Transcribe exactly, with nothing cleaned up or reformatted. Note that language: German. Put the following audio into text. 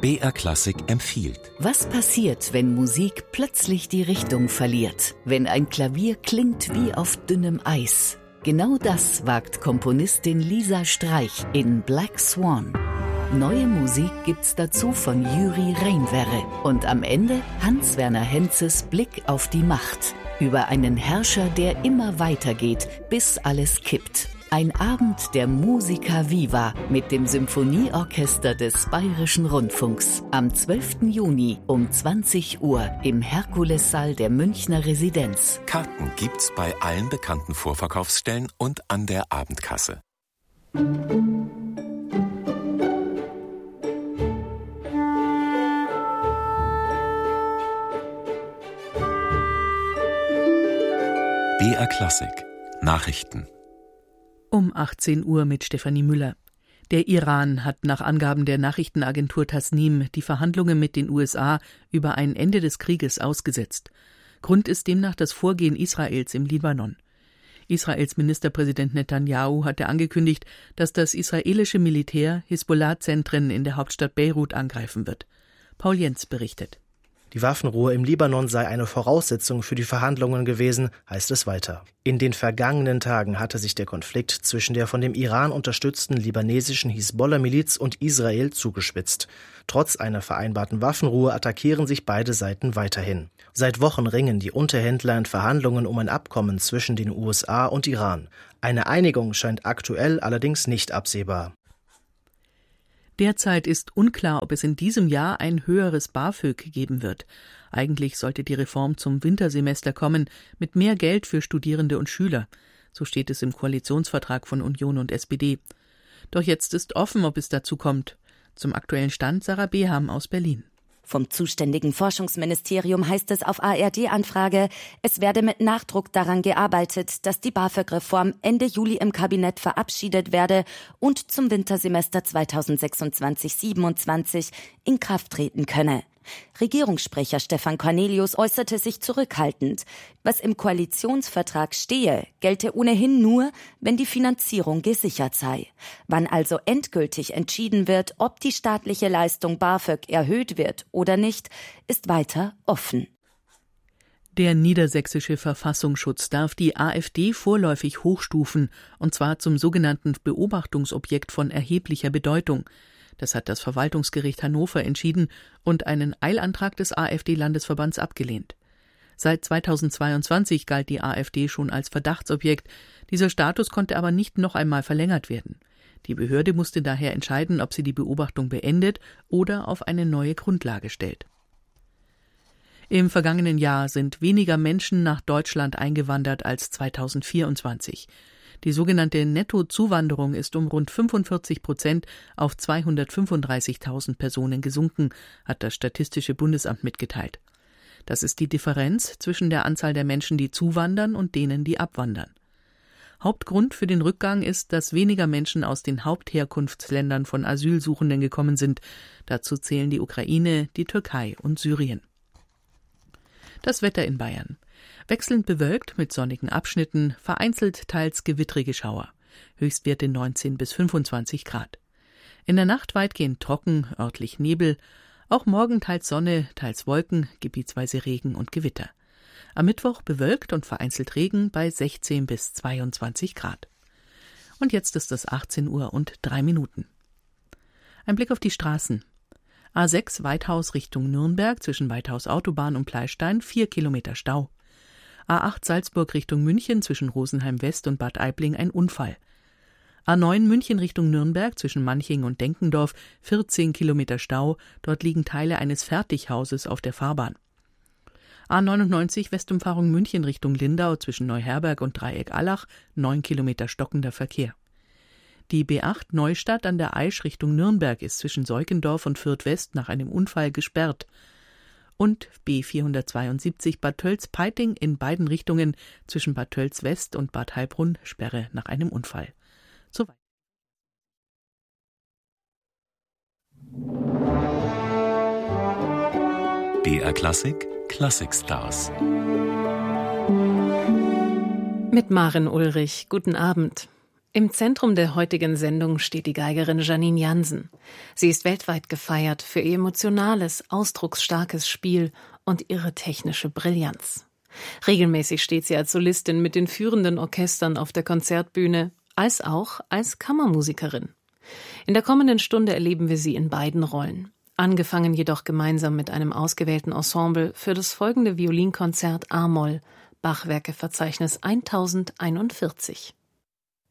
B R Klassik empfiehlt. Was passiert, wenn Musik plötzlich die Richtung verliert? Wenn ein Klavier klingt wie auf dünnem Eis? Genau das wagt Komponistin Lisa Streich in Black Swan. Neue Musik gibt's dazu von Jüri Reinwerre. Und am Ende Hans-Werner Henzes Blick auf die Macht. Über einen Herrscher, der immer weitergeht, bis alles kippt. Ein Abend der Musica Viva mit dem Symphonieorchester des Bayerischen Rundfunks. Am zwölften Juni um zwanzig Uhr im Herkulessaal der Münchner Residenz. Karten gibt's bei allen bekannten Vorverkaufsstellen und an der Abendkasse. B R Klassik Nachrichten. Um achtzehn Uhr mit Stefanie Müller. Der Iran hat nach Angaben der Nachrichtenagentur Tasnim die Verhandlungen mit den U S A über ein Ende des Krieges ausgesetzt. Grund ist demnach das Vorgehen Israels im Libanon. Israels Ministerpräsident Netanyahu hatte angekündigt, dass das israelische Militär Hisbollah-Zentren in der Hauptstadt Beirut angreifen wird. Paul Jentz berichtet. Die Waffenruhe im Libanon sei eine Voraussetzung für die Verhandlungen gewesen, heißt es weiter. In den vergangenen Tagen hatte sich der Konflikt zwischen der von dem Iran unterstützten libanesischen Hisbollah-Miliz und Israel zugespitzt. Trotz einer vereinbarten Waffenruhe attackieren sich beide Seiten weiterhin. Seit Wochen ringen die Unterhändler in Verhandlungen um ein Abkommen zwischen den U S A und Iran. Eine Einigung scheint aktuell allerdings nicht absehbar. Derzeit ist unklar, ob es in diesem Jahr ein höheres BAföG geben wird. Eigentlich sollte die Reform zum Wintersemester kommen, mit mehr Geld für Studierende und Schüler. So steht es im Koalitionsvertrag von Union und S P D. Doch jetzt ist offen, ob es dazu kommt. Zum aktuellen Stand Sarah Beham aus Berlin. Vom zuständigen Forschungsministerium heißt es auf A R D-Anfrage, es werde mit Nachdruck daran gearbeitet, dass die BAföG-Reform Ende Juli im Kabinett verabschiedet werde und zum Wintersemester zweitausendsechsundzwanzig siebenundzwanzig in Kraft treten könne. Regierungssprecher Stefan Cornelius äußerte sich zurückhaltend. Was im Koalitionsvertrag stehe, gelte ohnehin nur, wenn die Finanzierung gesichert sei. Wann also endgültig entschieden wird, ob die staatliche Leistung BAföG erhöht wird oder nicht, ist weiter offen. Der niedersächsische Verfassungsschutz darf die AfD vorläufig hochstufen, und zwar zum sogenannten Beobachtungsobjekt von erheblicher Bedeutung. Das hat das Verwaltungsgericht Hannover entschieden und einen Eilantrag des AfD-Landesverbands abgelehnt. Seit zweitausendzweiundzwanzig galt die AfD schon als Verdachtsobjekt. Dieser Status konnte aber nicht noch einmal verlängert werden. Die Behörde musste daher entscheiden, ob sie die Beobachtung beendet oder auf eine neue Grundlage stellt. Im vergangenen Jahr sind weniger Menschen nach Deutschland eingewandert als zweitausendvierundzwanzig. Die sogenannte Nettozuwanderung ist um rund fünfundvierzig Prozent auf zweihundertfünfunddreißigtausend Personen gesunken, hat das Statistische Bundesamt mitgeteilt. Das ist die Differenz zwischen der Anzahl der Menschen, die zuwandern und denen, die abwandern. Hauptgrund für den Rückgang ist, dass weniger Menschen aus den Hauptherkunftsländern von Asylsuchenden gekommen sind. Dazu zählen die Ukraine, die Türkei und Syrien. Das Wetter in Bayern. Wechselnd bewölkt mit sonnigen Abschnitten, vereinzelt teils gewittrige Schauer. Höchstwerte neunzehn bis fünfundzwanzig Grad. In der Nacht weitgehend trocken, örtlich Nebel. Auch morgen teils Sonne, teils Wolken, gebietsweise Regen und Gewitter. Am Mittwoch bewölkt und vereinzelt Regen bei sechzehn bis zweiundzwanzig Grad. Und jetzt ist es achtzehn Uhr und drei Minuten. Ein Blick auf die Straßen. A sechs Weithaus Richtung Nürnberg zwischen Weithaus Autobahn und Pleistein, vier Kilometer Stau. A acht Salzburg Richtung München zwischen Rosenheim West und Bad Aibling ein Unfall. A neun München Richtung Nürnberg zwischen Manching und Denkendorf, vierzehn Kilometer Stau, dort liegen Teile eines Fertighauses auf der Fahrbahn. A neunundneunzig Westumfahrung München Richtung Lindau zwischen Neuherberg und Dreieck Allach, neun Kilometer stockender Verkehr. Die B acht Neustadt an der Aisch Richtung Nürnberg ist zwischen Seukendorf und Fürth West nach einem Unfall gesperrt. Und B vierhundertzweiundsiebzig Bad Tölz-Peiting in beiden Richtungen zwischen Bad Tölz West und Bad Heilbrunn Sperre nach einem Unfall. Soweit. B R Klassik Classic Stars. Mit Maren Ulrich, guten Abend. Im Zentrum der heutigen Sendung steht die Geigerin Janine Jansen. Sie ist weltweit gefeiert für ihr emotionales, ausdrucksstarkes Spiel und ihre technische Brillanz. Regelmäßig steht sie als Solistin mit den führenden Orchestern auf der Konzertbühne, als auch als Kammermusikerin. In der kommenden Stunde erleben wir sie in beiden Rollen. Angefangen jedoch gemeinsam mit einem ausgewählten Ensemble für das folgende Violinkonzert A-Moll, Bachwerkeverzeichnis tausendeinundvierzig.